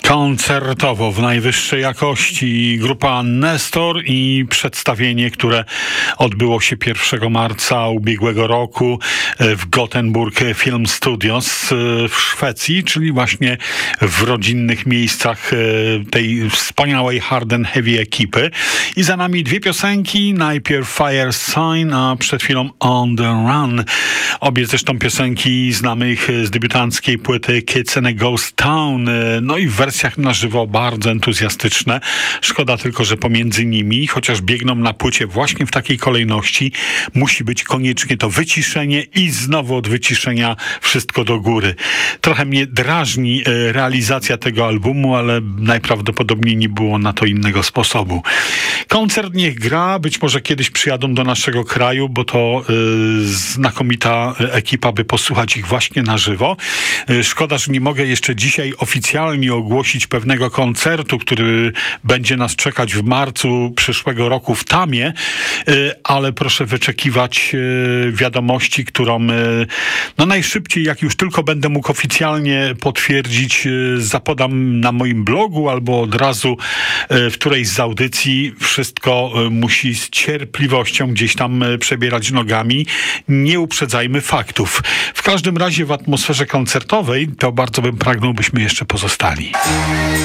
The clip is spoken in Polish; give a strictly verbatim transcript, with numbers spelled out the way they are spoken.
Koncertowo w najwyższej jakości grupa Nestor i przedstawienie, które odbyło się pierwszego marca ubiegłego roku w Gothenburg Film Studios w Szwecji, czyli właśnie w rodzinnych miejscach tej wspaniałej Hard and Heavy ekipy. I za nami dwie piosenki, najpierw Fire Sign, a przed chwilą On the Run. Obie zresztą piosenki znamy ich z debiutanckiej płyty Kids and a Ghost Town. No i w wersjach na żywo bardzo entuzjastyczne. Szkoda tylko, że pomiędzy nimi, chociaż biegną na płycie właśnie w takiej kolejności, musi być koniecznie to wyciszenie i znowu od wyciszenia wszystko do góry. Trochę mnie drażni realizacja tego albumu, ale najprawdopodobniej nie było na to innego sposobu. Koncert niech gra, być może kiedyś przyjadą do naszego kraju, bo to y, znakomita ekipa, by posłuchać ich właśnie na żywo. Y, szkoda, że nie mogę jeszcze dzisiaj oficjalnie ogłosić pewnego koncertu, który będzie nas czekać w marcu przyszłego roku w Tamie, y, ale proszę wyczekiwać y, wiadomości, którą y, no najszybciej, jak już tylko będę mógł oficjalnie potwierdzić, y, zapodam na moim blogu albo od razu y, w którejś z audycji. Wszystko y, musi z cierpliwością gdzieś tam y, przebierać nogami. Nie uprzedzajmy faktów. W każdym razie w atmosferze koncertowej to bardzo bym pragnął, byśmy jeszcze pozostali.